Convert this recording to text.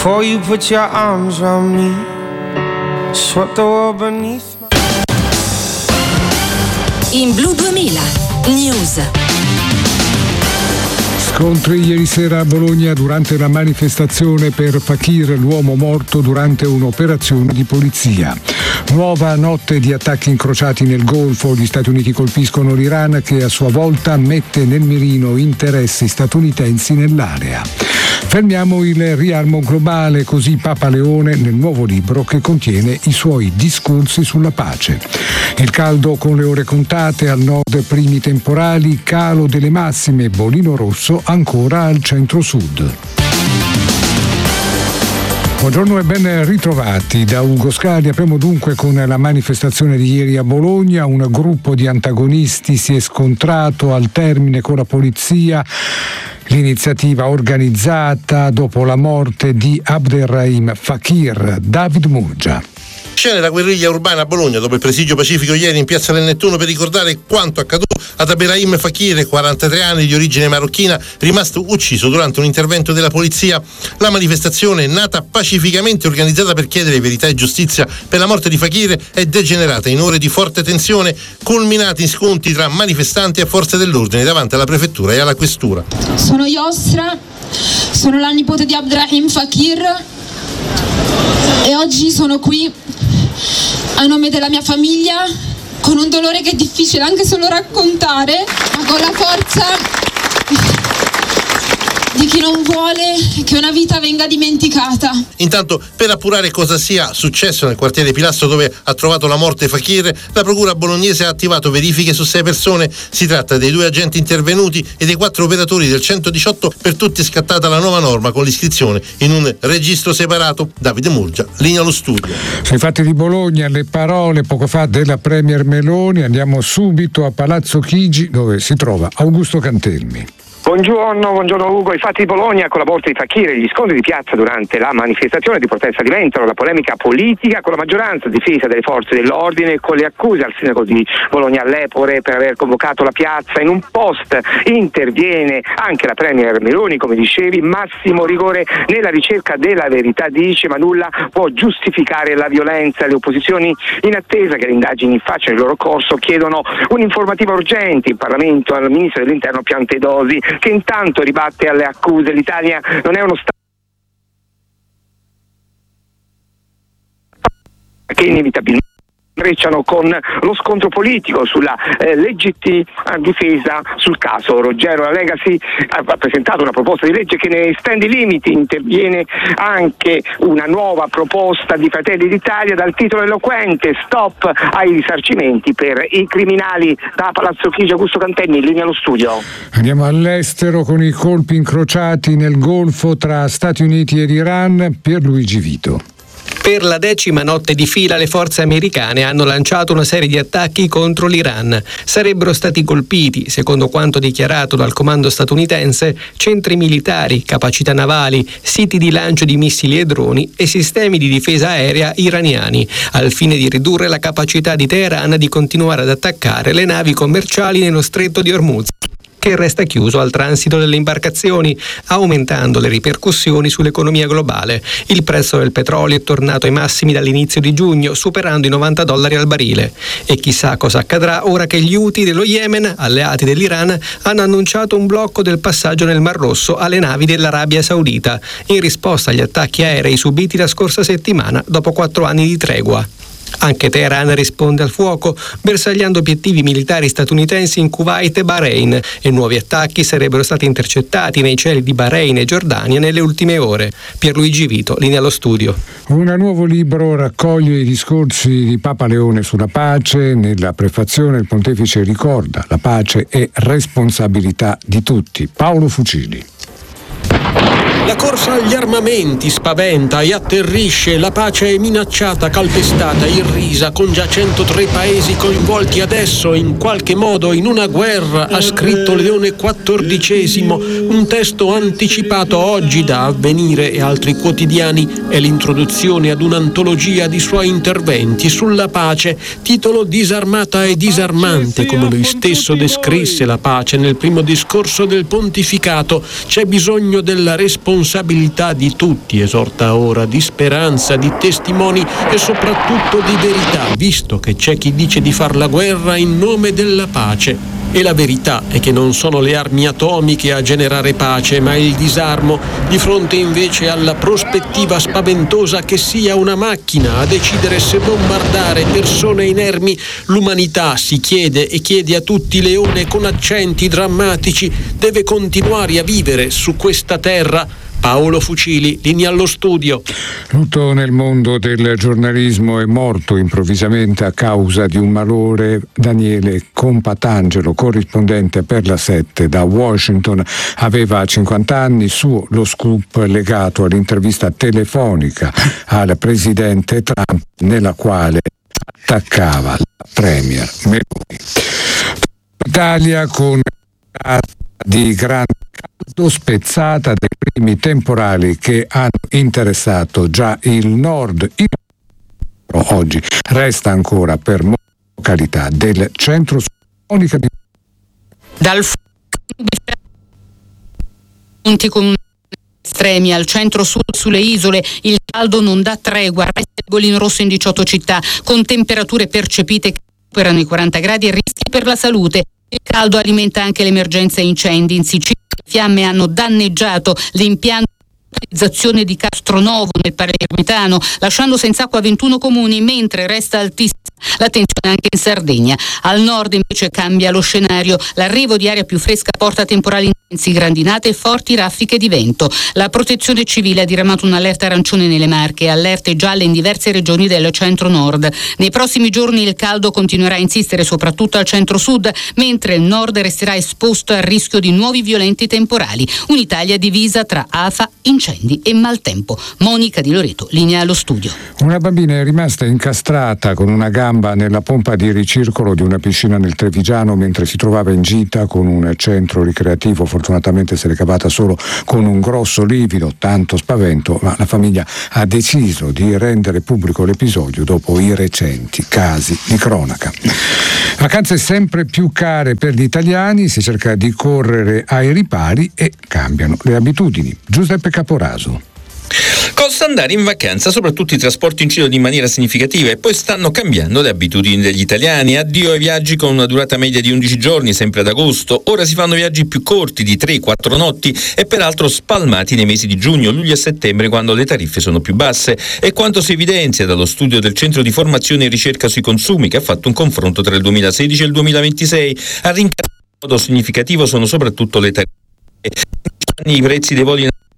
Before you put your arms around me, swept the world beneath my... In Blu 2000 News. Scontri ieri sera a Bologna durante la manifestazione per Fakir, l'uomo morto durante un'operazione di polizia. Nuova notte di attacchi incrociati nel Golfo. Gli Stati Uniti colpiscono l'Iran, che a sua volta mette nel mirino interessi statunitensi nell'area. Fermiamo il riarmo globale, così Papa Leone nel nuovo libro che contiene i suoi discorsi sulla pace. Il caldo con le ore contate, al nord primi temporali, calo delle massime, bolino rosso ancora al centro-sud. Buongiorno e ben ritrovati da Ugo Scali. Apriamo dunque con la manifestazione di ieri a Bologna. Un gruppo di antagonisti si è scontrato al termine con la polizia. L'iniziativa organizzata dopo la morte di Abderrahim Fakir. David Murgia. Scene da guerriglia urbana a Bologna, dopo il presidio pacifico ieri in piazza del Nettuno per ricordare quanto accaduto ad Abderrahim Fakir, 43 anni, di origine marocchina, rimasto ucciso durante un intervento della polizia. La manifestazione, nata pacificamente, organizzata per chiedere verità e giustizia per la morte di Fakir, è degenerata in ore di forte tensione, culminati in scontri tra manifestanti e forze dell'ordine davanti alla prefettura e alla questura. Sono Yosra, sono la nipote di Abderrahim Fakir e oggi sono qui a nome della mia famiglia, con un dolore che è difficile anche solo raccontare, ma con la forza di chi non vuole che una vita venga dimenticata. Intanto, per appurare cosa sia successo nel quartiere Pilastro, dove ha trovato la morte Fakir, la procura bolognese ha attivato verifiche su 6 persone. Si tratta dei 2 agenti intervenuti e dei 4 operatori del 118. Per tutti è scattata la nuova norma con l'iscrizione in un registro separato. Davide Murgia, linea allo studio. Sui fatti di Bologna, le parole poco fa della Premier Meloni. Andiamo subito a Palazzo Chigi, dove si trova Augusto Cantelmi. Buongiorno Ugo. I fatti di Bologna con la morte di Fakir e gli scontri di piazza durante la manifestazione di protesta diventano la polemica politica, con la maggioranza difesa delle forze dell'ordine e con le accuse al sindaco di Bologna Lepore per aver convocato la piazza. In un post interviene anche la Premier Meloni, come dicevi, massimo rigore nella ricerca della verità, dice, ma nulla può giustificare la violenza. Le opposizioni, in attesa che le indagini facciano il loro corso, chiedono un'informativa urgente in Parlamento al ministro dell'Interno Piantedosi, che intanto ribatte alle accuse. L'Italia non è uno Stato che inevitabilmente intrecciano con lo scontro politico sulla legittima difesa sul caso Roggero. La Lega ha presentato una proposta di legge che ne estende i limiti. Interviene anche una nuova proposta di Fratelli d'Italia dal titolo eloquente: stop ai risarcimenti per i criminali. Da Palazzo Chigi, Augusto Cantelmi, in linea allo studio. Andiamo all'estero con i colpi incrociati nel Golfo tra Stati Uniti ed Iran. Pierluigi Vito. Per la 10ª notte di fila le forze americane hanno lanciato una serie di attacchi contro l'Iran. Sarebbero stati colpiti, secondo quanto dichiarato dal comando statunitense, centri militari, capacità navali, siti di lancio di missili e droni e sistemi di difesa aerea iraniani, al fine di ridurre la capacità di Teheran di continuare ad attaccare le navi commerciali nello stretto di Hormuz, che resta chiuso al transito delle imbarcazioni, aumentando le ripercussioni sull'economia globale. Il prezzo del petrolio è tornato ai massimi dall'inizio di giugno, superando i $90 al barile. E chissà cosa accadrà ora che gli Houthi dello Yemen, alleati dell'Iran, hanno annunciato un blocco del passaggio nel Mar Rosso alle navi dell'Arabia Saudita, in risposta agli attacchi aerei subiti la scorsa settimana dopo 4 anni di tregua. Anche Teheran risponde al fuoco, bersagliando obiettivi militari statunitensi in Kuwait e Bahrain, e nuovi attacchi sarebbero stati intercettati nei cieli di Bahrain e Giordania nelle ultime ore. Pierluigi Vito, linea allo studio. Un nuovo libro raccoglie i discorsi di Papa Leone sulla pace. Nella prefazione il pontefice ricorda: la pace è responsabilità di tutti. Paolo Fucili. La corsa agli armamenti spaventa e atterrisce, la pace è minacciata, calpestata, irrisa, con già 103 paesi coinvolti adesso in qualche modo in una guerra, ha scritto Leone XIV, un testo anticipato oggi da Avvenire e altri quotidiani. È l'introduzione ad un'antologia di suoi interventi sulla pace, titolo Disarmata e disarmante, come lui stesso descrisse la pace nel primo discorso del pontificato. C'è bisogno della responsabilità responsabilità di tutti, esorta ora, di speranza, di testimoni e soprattutto di verità, visto che c'è chi dice di far la guerra in nome della pace. E la verità è che non sono le armi atomiche a generare pace, ma il disarmo, di fronte invece alla prospettiva spaventosa che sia una macchina a decidere se bombardare persone inermi. L'umanità, si chiede e chiede a tutti Leone con accenti drammatici, deve continuare a vivere su questa terra. Paolo Fucili, linea allo studio. Lutto nel mondo del giornalismo, è morto improvvisamente a causa di un malore Daniele Compatangelo, corrispondente per la 7 da Washington. Aveva 50 anni, suo lo scoop legato all'intervista telefonica al presidente Trump nella quale attaccava la premier Meloni. Italia con di grande caldo, spezzata dai primi temporali che hanno interessato già il nord. Oggi resta ancora per molte località del centro-sud. Dal punti con estremi al centro-sud sulle isole, il caldo non dà tregua, resta il bollino rosso in 18 città, con temperature percepite che superano i 40 gradi e rischi per la salute. Il caldo alimenta anche l'emergenza incendi. In Sicilia le fiamme hanno danneggiato l'impianto di utilizzazione di Castronovo nel Palermitano, lasciando senza acqua 21 comuni, mentre resta altissima la tensione anche in Sardegna. Al nord invece cambia lo scenario. L'arrivo di aria più fresca porta temporali intensi, grandinate e forti raffiche di vento. La protezione civile ha diramato un'allerta arancione nelle Marche e allerte gialle in diverse regioni del centro-nord. Nei prossimi giorni il caldo continuerà a insistere soprattutto al centro-sud, mentre il nord resterà esposto al rischio di nuovi violenti temporali. Un'Italia divisa tra afa, incendi e maltempo. Monica Di Loreto, linea allo studio. Una bambina è rimasta incastrata con una gamba nella pompa di ricircolo di una piscina nel Trevigiano mentre si trovava in gita con un centro ricreativo. Fortunatamente si è ricavata solo con un grosso livido, tanto spavento, ma la famiglia ha deciso di rendere pubblico l'episodio dopo i recenti casi di cronaca. Vacanze sempre più care per gli italiani, si cerca di correre ai ripari e cambiano le abitudini. Giuseppe Caporaso. Costa andare in vacanza, soprattutto i trasporti incidono in maniera significativa e poi stanno cambiando le abitudini degli italiani. Addio ai viaggi con una durata media di 11 giorni, sempre ad agosto. Ora si fanno viaggi più corti, di 3-4 notti e peraltro spalmati nei mesi di giugno, luglio e settembre, quando le tariffe sono più basse. E quanto si evidenzia dallo studio del Centro di Formazione e Ricerca sui Consumi, che ha fatto un confronto tra il 2016 e il 2026, a rincare in modo significativo sono soprattutto le tariffe. I prezzi dei voli